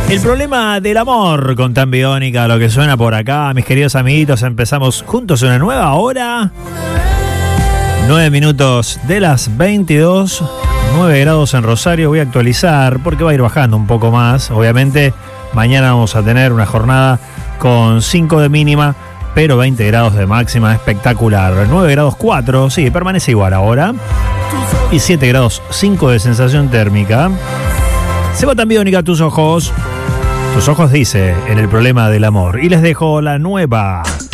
El problema del amor con Tan Biónica, lo que suena por acá, mis queridos amiguitos, empezamos juntos una nueva hora. 9 minutos de las 22, 9 grados en Rosario. Voy a actualizar porque va a ir bajando un poco más. Obviamente mañana vamos a tener una jornada con 5 de mínima, pero 20 grados de máxima, espectacular. 9 grados 4, sí, permanece igual ahora. Y 7 grados 5 de sensación térmica. Se va Tan Biónica, tus ojos. Tus ojos dice en el problema del amor. Y les dejo la nueva.